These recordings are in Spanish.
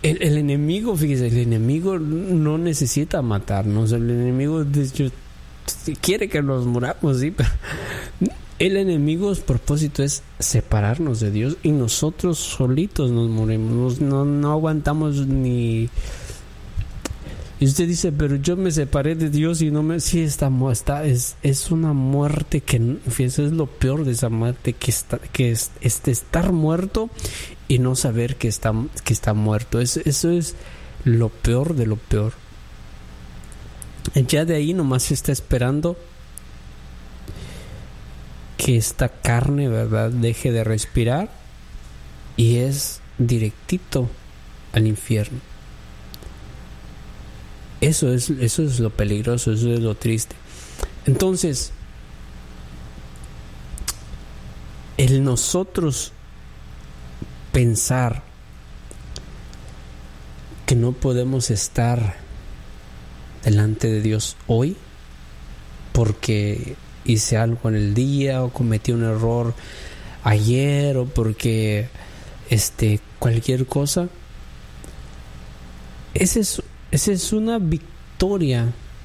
el enemigo, fíjese, el enemigo no necesita matarnos. El enemigo de hecho, quiere que nos muramos, sí, pero el enemigo, su propósito es separarnos de Dios y nosotros solitos nos morimos. No aguantamos ni... Y usted dice, pero yo me separé de Dios y no me... Sí, es una muerte que... Fíjese, es lo peor de esa muerte, que es estar muerto y no saber que está muerto. Eso es lo peor de lo peor. Ya de ahí nomás se está esperando que esta carne, ¿verdad?, deje de respirar y es directito al infierno. Eso es lo peligroso, eso es lo triste. Entonces, el nosotros pensar que no podemos estar delante de Dios hoy porque hice algo en el día o cometí un error ayer o porque cualquier cosa, esa es una victoria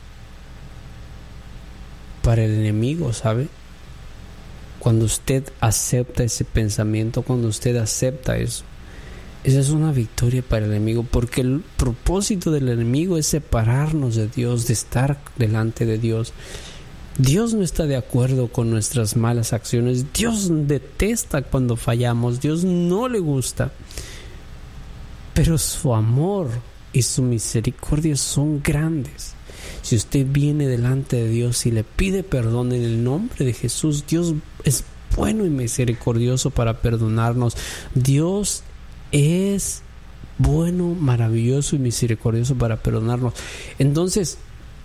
para el enemigo, ¿sabe? Cuando usted acepta ese pensamiento, cuando usted acepta eso, esa es una victoria para el enemigo, porque el propósito del enemigo es separarnos de Dios, de estar delante de Dios. Dios no está de acuerdo con nuestras malas acciones. Dios detesta cuando fallamos. Dios no le gusta. Pero su amor y su misericordia son grandes. Si usted viene delante de Dios y le pide perdón en el nombre de Jesús, Dios es bueno y misericordioso para perdonarnos. Dios es bueno, maravilloso y misericordioso para perdonarnos. Entonces,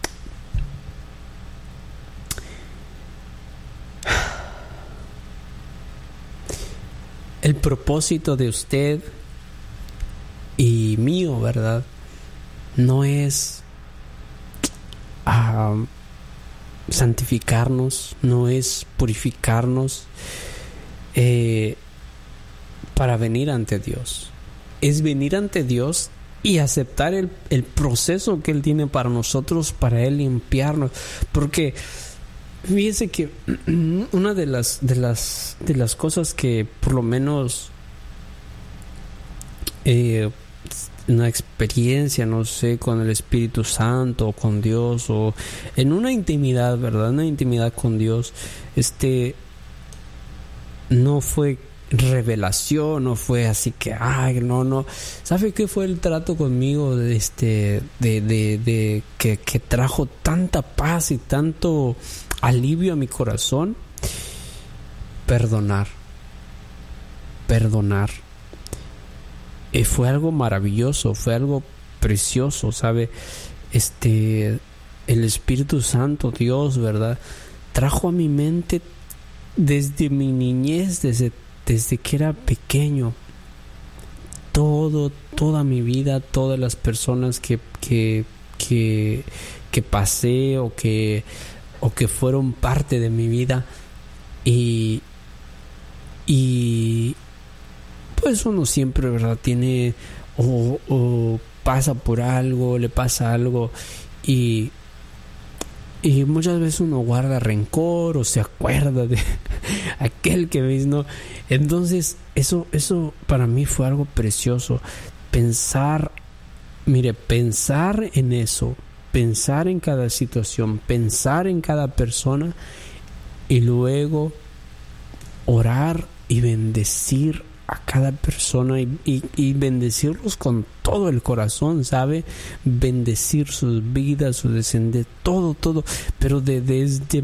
el propósito de usted y mío, ¿verdad?, no es santificarnos, no es purificarnos para venir ante Dios. Es venir ante Dios y aceptar el proceso que Él tiene para nosotros, para Él limpiarnos. Porque fíjese que una de las cosas que por lo menos una experiencia, no sé, con el Espíritu Santo o con Dios o en una intimidad, ¿verdad? Una intimidad con Dios, no fue revelación, no fue así que, no. ¿Sabe qué fue el trato conmigo que trajo tanta paz y tanto alivio a mi corazón? Perdonar. Fue algo maravilloso, fue algo precioso, ¿sabe? El Espíritu Santo, Dios, ¿verdad?, trajo a mi mente desde mi niñez, desde que era pequeño, toda mi vida, todas las personas que pasé o que fueron parte de mi vida, y pues uno siempre, ¿verdad?, tiene o pasa por algo, le pasa algo y muchas veces uno guarda rencor o se acuerda de aquel que ves, ¿no? Entonces eso para mí fue algo precioso. Pensar en eso, pensar en cada situación, pensar en cada persona y luego orar y bendecir a cada persona y bendecirlos con todo el corazón, ¿sabe? Bendecir sus vidas, su descendencia, todo, pero desde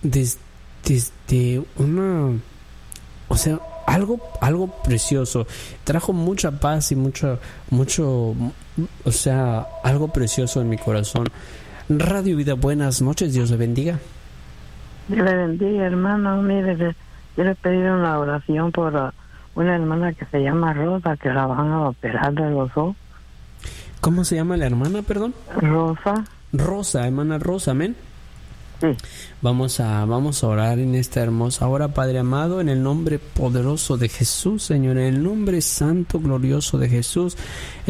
una, o sea, algo precioso. Trajo mucha paz y mucho, o sea, algo precioso en mi corazón. Radio Vida, buenas noches, Dios le bendiga. Dios le bendiga, hermano. Mire, yo le pedí una oración por una hermana que se llama Rosa, que la van a operar de los ojos. ¿Cómo se llama la hermana, perdón? Rosa, hermana Rosa, amén. Sí. Vamos a orar en esta hermosa hora, Padre amado, en el nombre poderoso de Jesús, Señor, en el nombre santo, glorioso de Jesús.